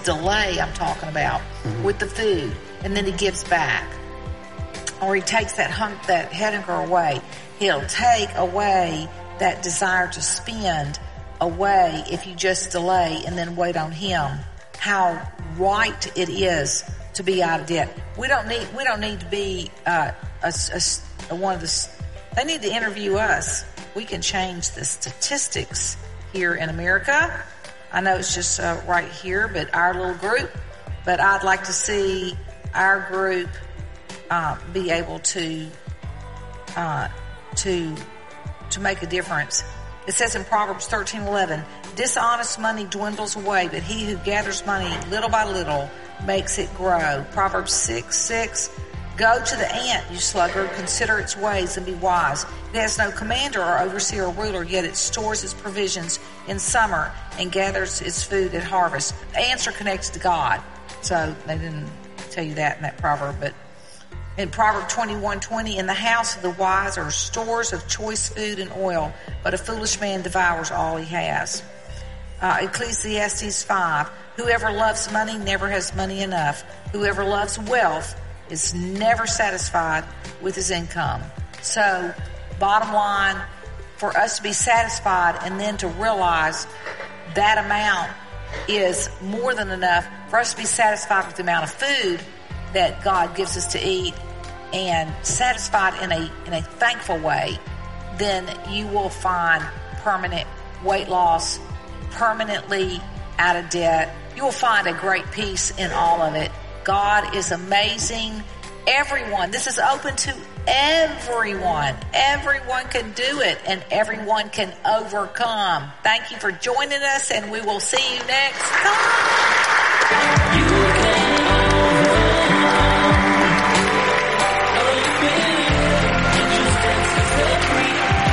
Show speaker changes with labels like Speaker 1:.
Speaker 1: delay I'm talking about with the food, and then he gives back. Or he takes that hunger away. He'll take away that desire to spend away if you just delay and then wait on him. How right it is to be out of debt. We don't need to be one of the. They need to interview us. We can change the statistics here in America. I know it's just right here, but our little group. But I'd like to see our group be able to make a difference. It says in Proverbs 13:11, dishonest money dwindles away, but he who gathers money little by little makes it grow. Proverbs 6:6, go to the ant, you sluggard, consider its ways and be wise. It has no commander or overseer or ruler, yet it stores its provisions in summer and gathers its food at harvest. The ants are connected to God. So they didn't tell you that in that proverb, but in Proverbs 21:20, in the house of the wise are stores of choice food and oil, but a foolish man devours all he has. Ecclesiastes 5, whoever loves money never has money enough. Whoever loves wealth is never satisfied with his income. So, bottom line, for us to be satisfied and then to realize that amount is more than enough for us to be satisfied with the amount of food that God gives us to eat and satisfied in a thankful way, then you will find permanent weight loss, permanently out of debt. You will find a great peace in all of it. God is amazing. Everyone, this is open to everyone. Everyone can do it and everyone can overcome. Thank you for joining us, and we will see you next time.